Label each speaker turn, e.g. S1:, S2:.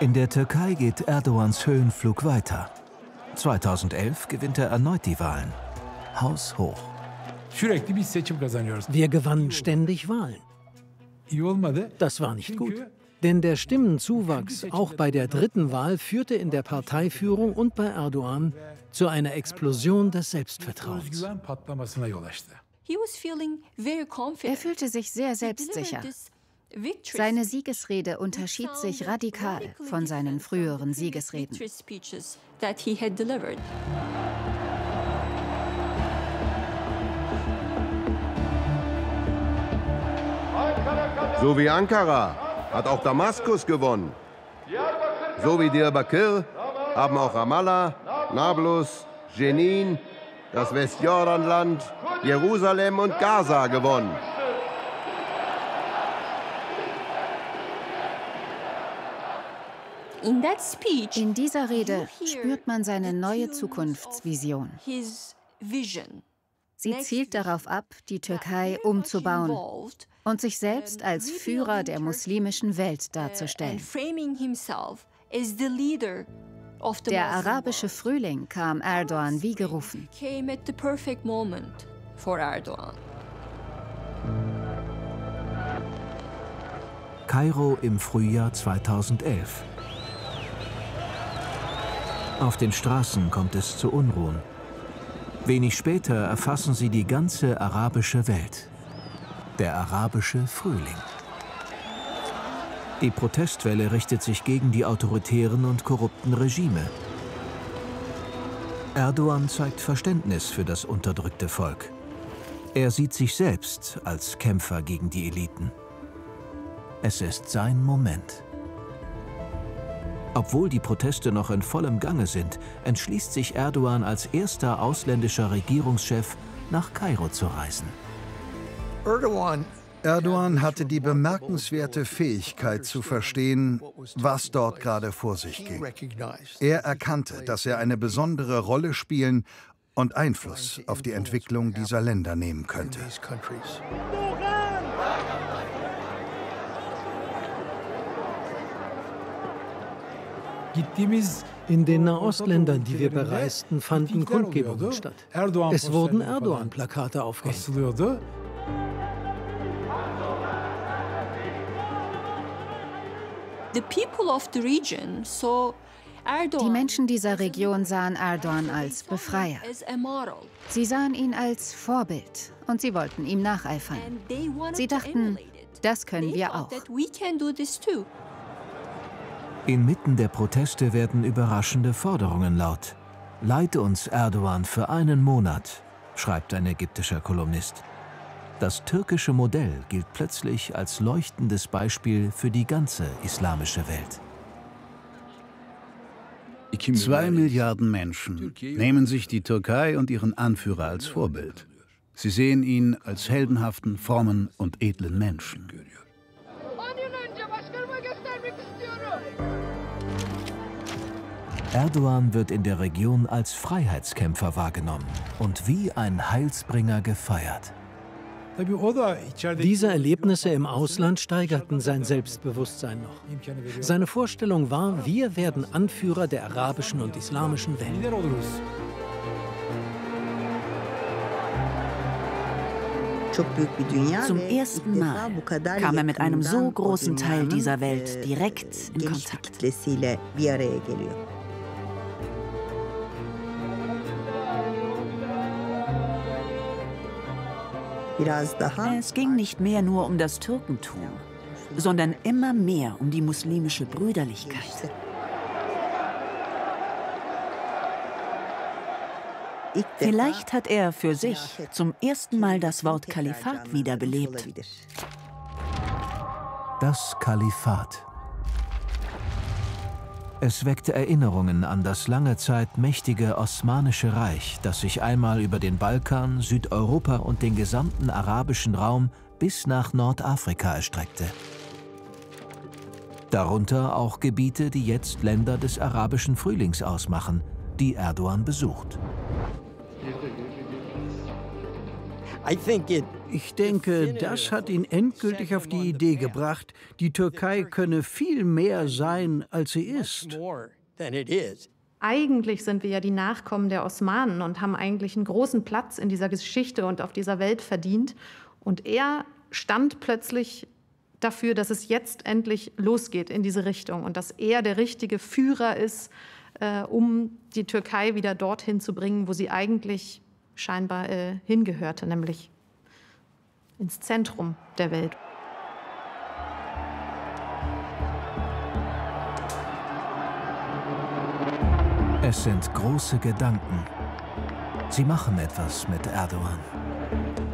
S1: In der Türkei geht Erdogans Höhenflug weiter. 2011 gewinnt er erneut die Wahlen. Haushoch.
S2: Wir gewannen ständig Wahlen. Das war nicht gut. Denn der Stimmenzuwachs auch bei der dritten Wahl führte in der Parteiführung und bei Erdogan zu einer Explosion des Selbstvertrauens.
S3: Er fühlte sich sehr selbstsicher. Seine Siegesrede unterschied sich radikal von seinen früheren Siegesreden.
S4: So wie Ankara hat auch Damaskus gewonnen. So wie Diyarbakir haben auch Ramallah, Nablus, Jenin, das Westjordanland, Jerusalem und Gaza gewonnen.
S3: In dieser Rede spürt man seine neue Zukunftsvision. Sie zielt darauf ab, die Türkei umzubauen und sich selbst als Führer der muslimischen Welt darzustellen. Der arabische Frühling kam Erdogan wie gerufen.
S1: Kairo im Frühjahr 2011. Auf den Straßen kommt es zu Unruhen. Wenig später erfassen sie die ganze arabische Welt. Der arabische Frühling. Die Protestwelle richtet sich gegen die autoritären und korrupten Regime. Erdogan zeigt Verständnis für das unterdrückte Volk. Er sieht sich selbst als Kämpfer gegen die Eliten. Es ist sein Moment. Obwohl die Proteste noch in vollem Gange sind, entschließt sich Erdogan als erster ausländischer Regierungschef, nach Kairo zu reisen.
S5: Erdogan hatte die bemerkenswerte Fähigkeit zu verstehen, was dort gerade vor sich ging. Er erkannte, dass er eine besondere Rolle spielen und Einfluss auf die Entwicklung dieser Länder nehmen könnte.
S2: In den Nahostländern, die wir bereisten, fanden Kundgebungen statt. Es wurden Erdogan-Plakate aufgehängt.
S3: Die Menschen dieser Region sahen Erdogan als Befreier. Sie sahen ihn als Vorbild und sie wollten ihm nacheifern. Sie dachten, das können wir auch.
S1: Inmitten der Proteste werden überraschende Forderungen laut. Leite uns Erdogan für einen Monat, schreibt ein ägyptischer Kolumnist. Das türkische Modell gilt plötzlich als leuchtendes Beispiel für die ganze islamische Welt.
S6: 2 Milliarden Menschen nehmen sich die Türkei und ihren Anführer als Vorbild. Sie sehen ihn als heldenhaften, frommen und edlen Menschen.
S1: Erdogan wird in der Region als Freiheitskämpfer wahrgenommen und wie ein Heilsbringer gefeiert.
S2: Diese Erlebnisse im Ausland steigerten sein Selbstbewusstsein noch. Seine Vorstellung war, wir werden Anführer der arabischen und islamischen Welt.
S7: Zum ersten Mal kam er mit einem so großen Teil dieser Welt direkt in Kontakt. Es ging nicht mehr nur um das Türkentum, sondern immer mehr um die muslimische Brüderlichkeit. Vielleicht hat er für sich zum ersten Mal das Wort Kalifat wiederbelebt.
S1: Das Kalifat. Es weckte Erinnerungen an das lange Zeit mächtige Osmanische Reich, das sich einmal über den Balkan, Südeuropa und den gesamten arabischen Raum bis nach Nordafrika erstreckte. Darunter auch Gebiete, die jetzt Länder des arabischen Frühlings ausmachen, die Erdogan besucht.
S8: Ich denke, das hat ihn endgültig auf die Idee gebracht, die Türkei könne viel mehr sein, als sie ist.
S9: Eigentlich sind wir ja die Nachkommen der Osmanen und haben eigentlich einen großen Platz in dieser Geschichte und auf dieser Welt verdient. Und er stand plötzlich dafür, dass es jetzt endlich losgeht in diese Richtung und dass er der richtige Führer ist, um die Türkei wieder dorthin zu bringen, wo sie eigentlich scheinbar hingehörte, nämlich ins Zentrum der Welt.
S1: Es sind große Gedanken. Sie machen etwas mit Erdogan.